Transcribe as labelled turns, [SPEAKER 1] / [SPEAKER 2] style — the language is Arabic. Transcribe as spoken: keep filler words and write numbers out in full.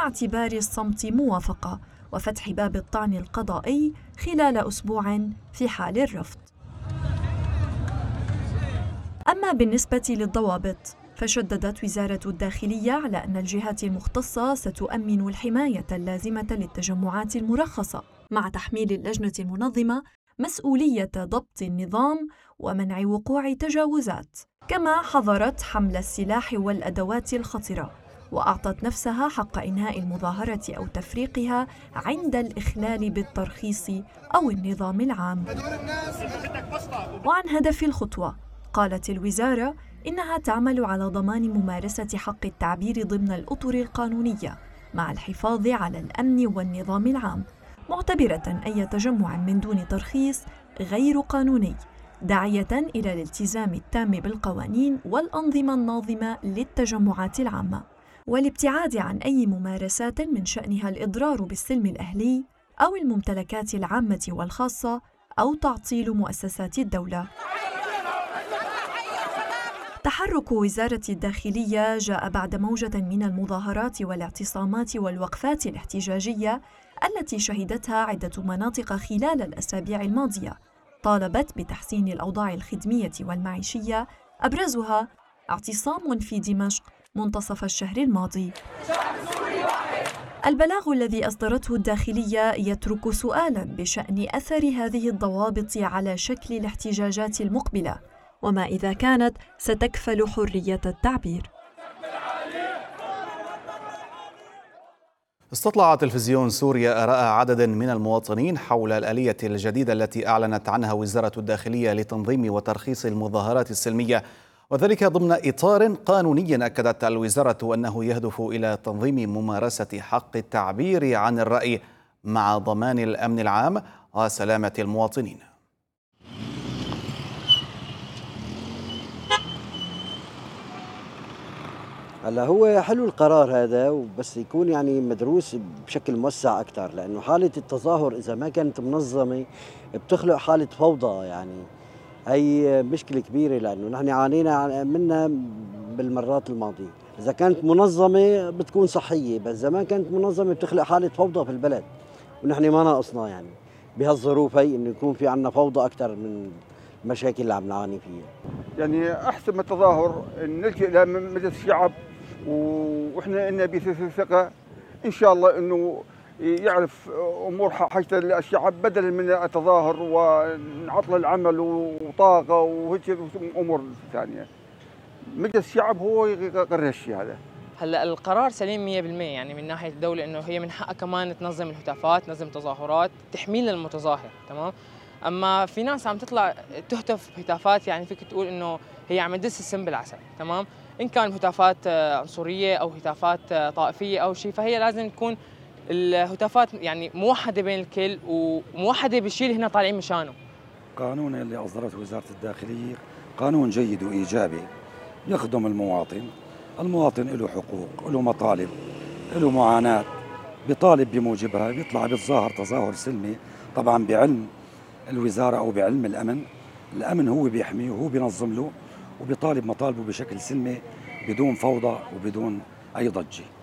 [SPEAKER 1] مع اعتبار الصمت موافقة وفتح باب الطعن القضائي خلال أسبوع في حال الرفض. أما بالنسبة للضوابط، فشددت وزارة الداخلية على أن الجهات المختصة ستؤمن الحماية اللازمة للتجمعات المرخصة، مع تحميل اللجنة المنظمة مسؤولية ضبط النظام ومنع وقوع تجاوزات، كما حظرت حمل السلاح والأدوات الخطرة، وأعطت نفسها حق إنهاء المظاهرة أو تفريقها عند الإخلال بالترخيص أو النظام العام. وعن هدف الخطوة، قالت الوزارة إنها تعمل على ضمان ممارسة حق التعبير ضمن الأطر القانونية مع الحفاظ على الأمن والنظام العام، معتبرة أي تجمع من دون ترخيص غير قانوني، داعية إلى الالتزام التام بالقوانين والأنظمة الناظمة للتجمعات العامة، والابتعاد عن أي ممارسات من شأنها الإضرار بالسلم الأهلي أو الممتلكات العامة والخاصة أو تعطيل مؤسسات الدولة. تحرك وزارة الداخلية جاء بعد موجة من المظاهرات والاعتصامات والوقفات الاحتجاجية التي شهدتها عدة مناطق خلال الأسابيع الماضية، طالبت بتحسين الأوضاع الخدمية والمعيشية، أبرزها اعتصام في دمشق منتصف الشهر الماضي. البلاغ الذي أصدرته الداخلية يترك سؤالاً بشأن أثر هذه الضوابط على شكل الاحتجاجات المقبلة، وما إذا كانت ستكفل حرية التعبير.
[SPEAKER 2] استطلع تلفزيون سوريا آراء عدد من المواطنين حول الآلية الجديدة التي أعلنت عنها وزارة الداخلية لتنظيم وترخيص المظاهرات السلمية، وذلك ضمن إطار قانوني أكدت الوزارة أنه يهدف إلى تنظيم ممارسة حق التعبير عن الرأي مع ضمان الأمن العام وسلامة المواطنين.
[SPEAKER 3] هلا هو حلو القرار هذا، وبس يكون يعني مدروس بشكل موسع أكثر، لأنه حالة التظاهر إذا ما كانت منظمة بتخلق حالة فوضى، يعني هي مشكلة كبيرة لأنه نحن عانينا منها بالمرات الماضية. إذا كانت منظمة بتكون صحية، بس إذا ما كانت منظمة بتخلق حالة فوضى في البلد، ونحن ما ناقصنا يعني بهالظروف هي إنه يكون في عنا فوضى أكثر من المشاكل اللي عم نعاني فيها.
[SPEAKER 4] يعني أحسن من التظاهر نلجأ إلى مجلس الشعب، وإحنا إن بثقة إن شاء الله إنه يعرف أمور حاجة الشعب بدلا من التظاهر ونعطل العمل وطاقة وهيك أمور ثانية. مجلس الشعب هو يقرر الشيء هذا.
[SPEAKER 5] هلا القرار سليم مية بالمية، يعني من ناحية الدولة إنه هي من حقها كمان تنظم الهتافات، تنظم تظاهرات، تحميل المتظاهر، تمام؟ أما في ناس عم تطلع تهتف بهتافات، يعني فيك تقول إنه هي عم تدس السم بالعسل، تمام؟ إن كان هتافات عنصرية أو هتافات طائفية أو شيء، فهي لازم تكون الهتافات يعني موحدة بين الكل وموحدة بالشيء اللي هنا طالعين مشانه.
[SPEAKER 6] قانون اللي أصدرته وزارة الداخلية قانون جيد وإيجابي يخدم المواطن. المواطن له حقوق، له مطالب، له معاناة، بيطالب بموجبها، بيطلع بيتظاهر تظاهر سلمي، طبعا بعلم الوزارة أو بعلم الأمن. الأمن هو بيحميه وهو بينظم له وبيطالب مطالبه بشكل سلمي بدون فوضى وبدون أي ضجة.